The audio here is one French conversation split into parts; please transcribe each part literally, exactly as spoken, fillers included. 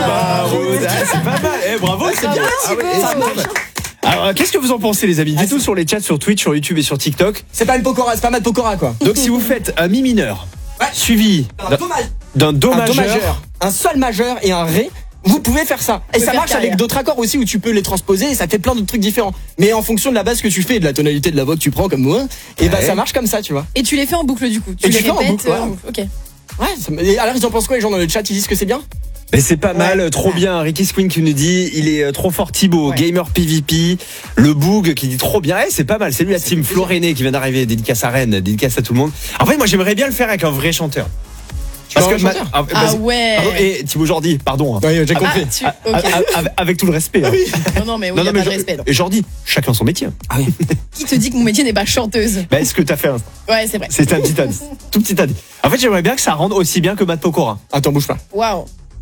baroud. Ah, c'est pas mal. Eh, bravo, c'est bien. Ah ouais, ça marche. Alors, qu'est-ce que vous en pensez, les amis? Dites-tout sur les chats, sur Twitch, sur YouTube et sur TikTok. C'est pas une pokora, c'est pas mal pokora, quoi. Donc, si vous faites un mi mineur, ouais, suivi d'un do, d'un do un majeur, do majeur, un sol majeur et un ré, vous pouvez faire ça. Et ça marche avec d'autres accords aussi où tu peux les transposer et ça fait plein de trucs différents. Mais en fonction de la base que tu fais et de la tonalité de la voix que tu prends comme moi, et bah ça marche comme ça, tu vois. Et tu les fais en boucle du coup. Tu et les tu fais répètes en boucle, ouais. en boucle. Ok. Ouais, ça, et alors ils en pensent quoi les gens dans le chat? Ils disent que c'est bien? mais c'est pas mal, ouais. trop bien. Ricky Squin qui nous dit il est trop fort Thibaut, ouais. Gamer P V P, le Boog qui dit trop bien. Eh, c'est pas mal, c'est lui la team Flo René qui vient d'arriver, dédicace à Rennes, dédicace à tout le monde. En fait, moi j'aimerais bien le faire avec un vrai chanteur. Parce que ma... ah, ah ouais. Pardon, et Thibaut Jordi, pardon. Oui, j'ai compris. Ah, tu... okay. a, a, a, avec tout le respect. Hein. Non, non, mais oui, non, y a non, mais pas de je... respect. Non. Et Jordi, chacun son métier. Ah oui. Qui te dit que mon métier n'est pas chanteuse? Bah, est-ce que t'as fait un... Ouais, c'est vrai. C'est un petit indice. Tout petit indice. En fait, j'aimerais bien que ça rende aussi bien que Matt Pokora. Attends, bouge pas. Waouh.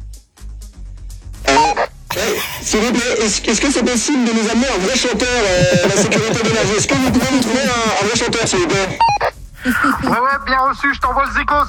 S'il vous plaît, est-ce, est-ce que c'est possible de nous amener un vrai chanteur euh, à la sécurité de l'énergie? Est-ce que vous pouvez nous trouver un, un vrai chanteur, s'il vous plaît? Ouais, ouais, bien reçu, je t'envoie le Zikos.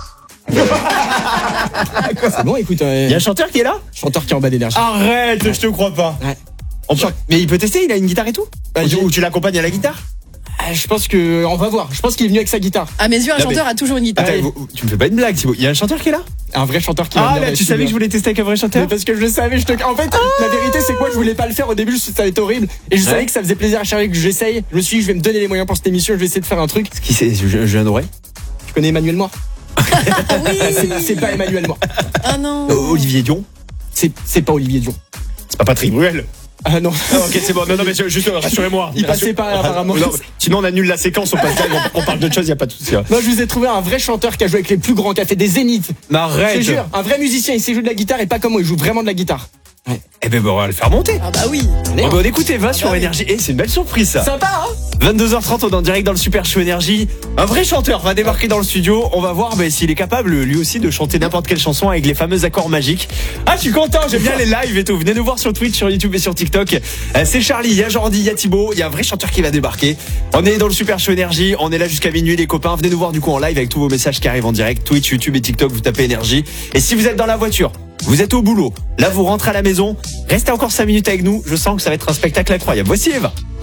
C'est bon, écoute. Il euh, y a un chanteur qui est là? Chanteur qui est en bas d'énergie. Arrête, ouais. Je te crois pas. Ouais. Peut... Mais il peut tester, il a une guitare et tout? Bah, ou, tu, ou tu l'accompagnes à la guitare? Ah, je pense que. On va voir. Je pense qu'il est venu avec sa guitare. À mes yeux, un non, chanteur mais... a toujours une guitare. Attends, vous, tu me fais pas une blague, Thibaut. Il y a un chanteur qui est là? Un vrai chanteur qui Ah, va là, tu savais que je voulais tester avec un vrai chanteur? Mais parce que je le savais, je te... En fait, ah la vérité, c'est quoi? Je voulais pas le faire au début, ça allait être horrible. Et je ouais. savais que ça faisait plaisir à Charlie que j'essaye. Je me suis dit, je vais me donner les moyens pour cette émission, je vais essayer de faire un truc. Qui c'est? Je, je viens d'oreille. Tu connais Emmanuel Moir? Oui. c'est, c'est pas Emmanuel Moir. Ah non. Euh, Olivier Dion? C'est, c'est pas Olivier Dion. C'est pas Patrick Bruel? Ah non. Ah, ok, c'est bon. Non, non, mais juste rassurez-moi. Il passait pas apparemment. Non, sinon on annule la séquence, on passe on, on parle d'autre chose, y a pas de souci. Moi, je vous ai trouvé un vrai chanteur qui a joué avec les plus grands, qui a fait des zéniths. Mais arrête. Je te jure, un vrai musicien, il sait jouer de la guitare et pas comme moi, il joue vraiment de la guitare. Ouais. Eh ben, on va le faire monter. Ah bah oui. Bon, bah, on écoute Eva ah sur bah Énergie. Oui. Et c'est une belle surprise ça. Sympa hein. vingt-deux heures trente, on est en direct dans le Super Show Énergie. Un vrai chanteur va débarquer dans le studio. On va voir bah, s'il est capable lui aussi de chanter n'importe quelle chanson avec les fameux accords magiques. Ah, je suis content, j'aime bien les lives et tout. Venez nous voir sur Twitch, sur YouTube et sur TikTok. Euh, c'est Charlie, il y a Jordi, il y a Thibaut, il y a un vrai chanteur qui va débarquer. On est dans le Super Show Énergie, on est là jusqu'à minuit les copains. Venez nous voir du coup en live avec tous vos messages qui arrivent en direct. Twitch, YouTube et TikTok, vous tapez Énergie. Et si vous êtes dans la voiture, vous êtes au boulot, là vous rentrez à la maison, restez encore cinq minutes avec nous, je sens que ça va être un spectacle incroyable. Voici Eva.